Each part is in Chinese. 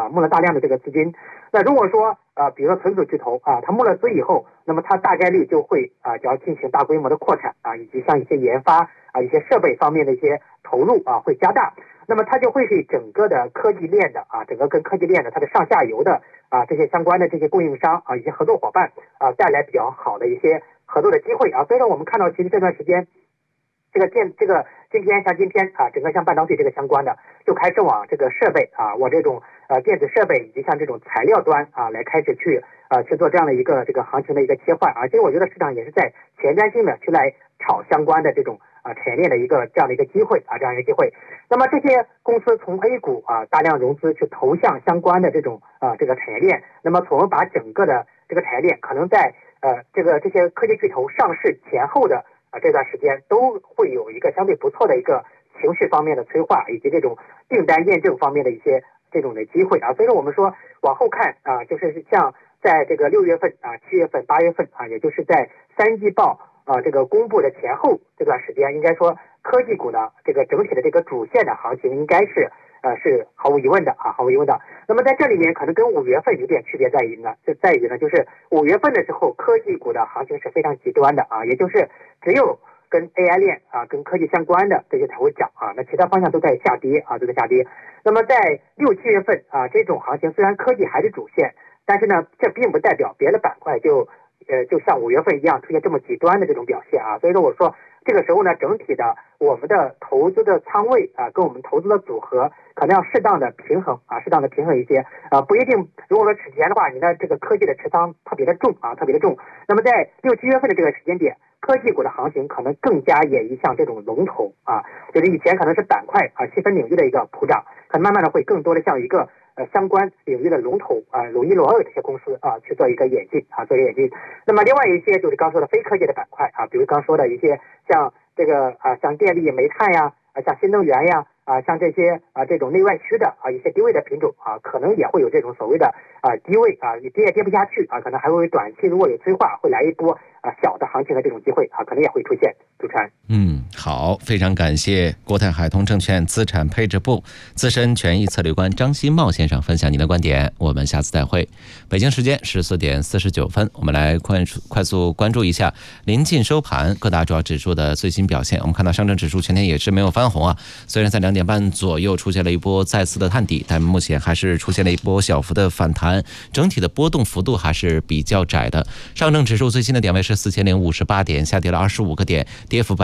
募了大量的这个资金。那如果说比如说存储巨头它募了资以后，那么它大概率就会就要进行大规模的扩产以及像一些研发一些设备方面的一些投入会加大。那么它就会给整个的科技链的整个跟科技链的它的上下游的这些相关的这些供应商以及合作伙伴带来比较好的一些合作的机会所以说我们看到其实这段时间这个晶片整个像半导体这个相关的就开始往这个设备往这种电子设备以及像这种材料端来开始去做这样的一个这个行情的一个切换其实我觉得市场也是在前瞻性的去来炒相关的这种产业链的一个这样的一个机会这样一个机会。那么这些公司从 A 股大量融资去投向相关的这种这个产业链，那么从而把整个的这个产业链可能在这些科技巨头上市前后的这段时间都会有一个相对不错的一个情绪方面的催化以及这种订单验证方面的一些这种的机会所以说我们说往后看就是像在这个6月份7月份8月份也就是在3季报这个公布的前后这段时间，应该说科技股呢这个整体的这个主线的行情应该是毫无疑问的毫无疑问的。那么在这里面可能跟5月份有点区别在于呢就是5月份的时候科技股的行情是非常极端的也就是只有跟 AI 链跟科技相关的这些才会涨那其他方向都在下跌都在下跌。那么在6、7月份这种行情虽然科技还是主线，但是呢这并不代表别的板块就像5月份一样出现这么极端的这种表现所以说我说这个时候呢整体的我们的投资的仓位跟我们投资的组合可能要适当的平衡一些不一定如果说此前的话你的这个科技的持仓特别的重那么在6、7月份的这个时间点科技股的行情可能更加演绎像这种龙头就是以前可能是板块细分领域的一个普涨，可能慢慢的会更多的像一个相关领域的龙头龙一龙二这些公司去做一个演进做一个演进。那么另外一些就是刚说的非科技的板块比如刚说的一些像这个像电力煤炭像新能源像这些这种内外需的一些低位的品种可能也会有这种所谓的低位你跌也跌不下去可能还会短期如果有催化会来一波小的行情的这种机会可能也会出现。主持人好，非常感谢国泰海通证券资产配置部资深权益策略官张新茂先生分享您的观点，我们下次再会。北京时间14点49分，我们来快速关注一下临近收盘各大主要指数的最新表现。我们看到上证指数全天也是没有翻红虽然在2点半左右出现了一波再次的探底，但目前还是出现了一波小幅的反弹，整体的波动幅度还是比较窄的。上证指数最新的点位是4058点，下跌了25个点，跌幅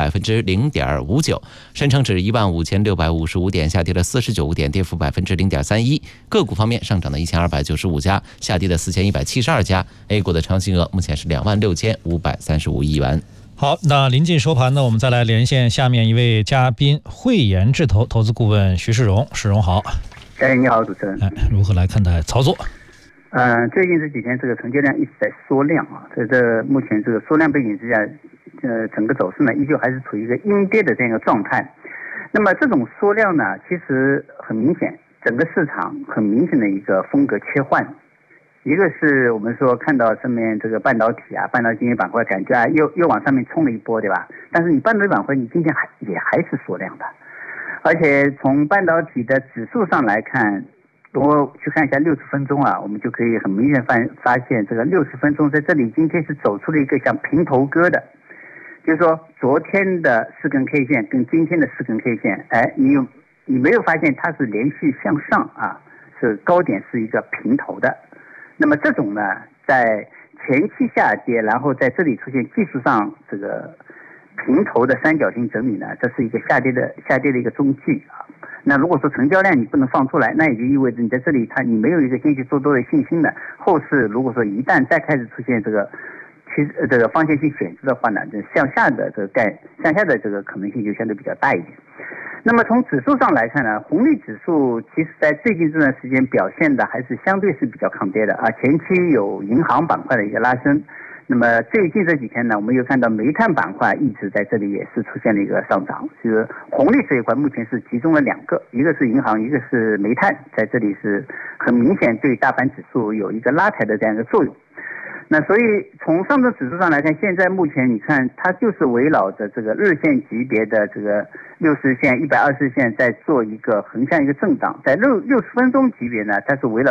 0.59%。深成指15655点，下跌了49个点，跌幅0.31%。个股方面，上涨的1295家，下跌的4172家。A 股的成交金额目前是26535亿元。 好，那临近收盘呢，我们再来连线下面一位嘉宾，汇研智投投资顾问徐世荣。世荣好。 你好，主持人。 如何来看待操作？ 最近这几天这个成交量一直在缩量在这目前这个缩量背景之下，整个走势呢依旧还是处于一个阴跌的这样一个状态。那么这种缩量呢，其实很明显，整个市场很明显的一个风格切换。一个是我们说看到上面这个半导体半导体板块感觉又往上面冲了一波，对吧？但是你半导体板块你今天也还是缩量的，而且从半导体的指数上来看，如果去看一下60分钟我们就可以很明显发现这个60分钟在这里今天是走出了一个像平头哥的，就是说昨天的4根 K 线跟今天的4根 K 线，你没有发现它是连续向上是高点是一个平头的。那么这种呢，在前期下跌，然后在这里出现技术上这个平头的三角形整理呢，这是一个下跌的一个中继那如果说成交量你不能放出来，那也就意味着你在这里你没有一个先去做多的信心的。后市如果说一旦再开始出现这个方向性选择的话呢，向下的这个可能性就相对比较大一点。那么从指数上来看呢，红利指数其实在最近这段时间表现的还是相对是比较抗跌的前期有银行板块的一个拉升，那么最近这几天呢，我们又看到煤炭板块一直在这里也是出现了一个上涨。就是红利这一块目前是集中了2个，一个是银行，一个是煤炭，在这里是很明显对大盘指数有一个拉抬的这样一个作用。那所以从上证指数上来看，现在目前你看它就是围绕着这个日线级别的这个60线、120线在做一个横向一个震荡，在60分钟级别呢，它是围绕